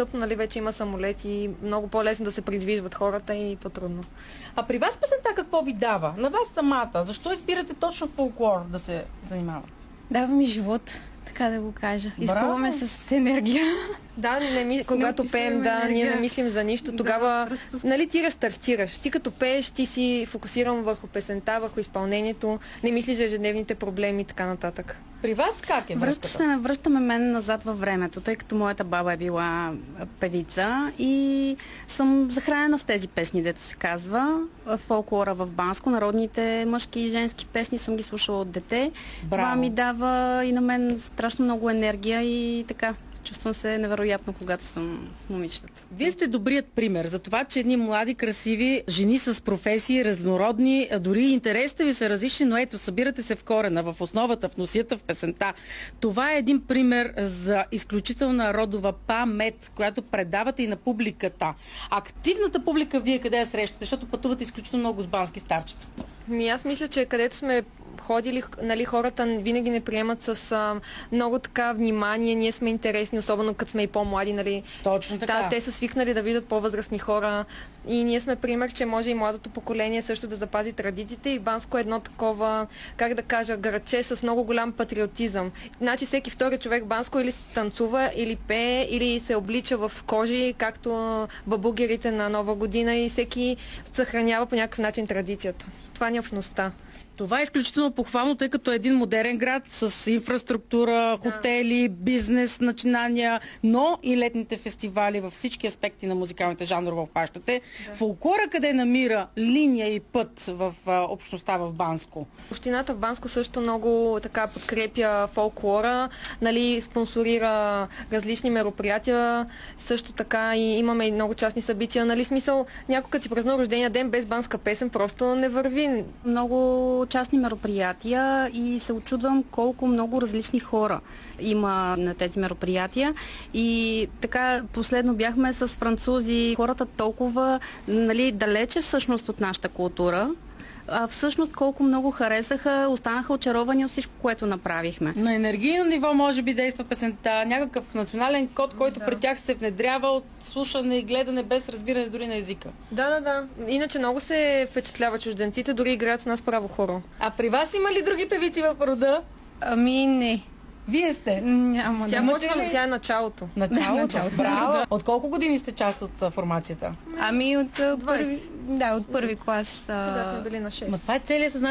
достъпно, нали, вече има самолети, много по-лесно да се придвижват хората и по-трудно. А при вас песента какво ви дава? На вас самата? Защо избирате точно фолклор да се занимавате? Дава ми живот, така да го кажа. Браво! Изпълваме с енергия. Да, когато пеем, ние не мислим за нищо, тогава, нали, ти рестартираш. Ти като пееш, ти си фокусиран върху песента, върху изпълнението, не мислиш за ежедневните проблеми и така нататък. При вас как е връзката? Връщаме мен назад във времето, тъй като моята баба е била певица и съм захранена с тези песни, дето се казва. Фолклора в Банско, народните мъжки и женски песни съм ги слушала от дете. Браво. Това ми дава и на мен страшно много енергия и така. Чувствам се невероятно, когато съм с момичетата. Вие сте добрият пример за това, че едни млади, красиви жени с професии, разнородни, дори интересите ви са различни, но ето, събирате се в корена, в основата, в носията, в песента. Това е един пример за изключителна родова памет, която предавате и на публиката. Активната публика вие къде я срещате, защото пътувате изключително много с бански старчета? Аз мисля, че където сме ходили, нали, хората винаги не приемат с много така внимание, ние сме интересни, особено като сме и по-млади, нали. Точно така. Те са свикнали да виждат по-възрастни хора и ние сме пример, че може и младото поколение също да запази традициите и Банско е едно такова, как да кажа, градче с много голям патриотизъм. Значи всеки втори човек в Банско или се танцува, или пее, или се облича в кожи, както бабугерите на Нова година и всеки съхранява по някакъв начин традицията. Това ни е общността. Това е изключително похвално, тъй като е един модерен град с инфраструктура, хотели, бизнес, начинания, но и летните фестивали във всички аспекти на музикалните жанрове обхващате. Да. Фолклора къде намира линия и път в общността в Банско? Общината в Банско също много така подкрепя фолклора, нали, спонсорира различни мероприятия, също така и имаме и много частни събития, нали, смисъл, някой като си празнува рождения ден без банска песен просто не върви. Много частни мероприятия и се очудвам колко много различни хора има на тези мероприятия. И така, последно бяхме с французи, хората толкова, нали, далече всъщност от нашата култура. А всъщност колко много харесаха, останаха очаровани от всичко, което направихме. На енергийно ниво може би действа песента, някакъв национален код, който при тях се внедрява от слушане и гледане без разбиране дори на езика. Да. Иначе много се впечатлява чужденците, дори играят с нас право хоро. А при вас има ли други певици в рода? Ами не. Вие сте? Няма. Тя е началото. Началото. Браво. От колко години сте част от формацията? Ами от първи клас. Да, сме били на 6. Това е целият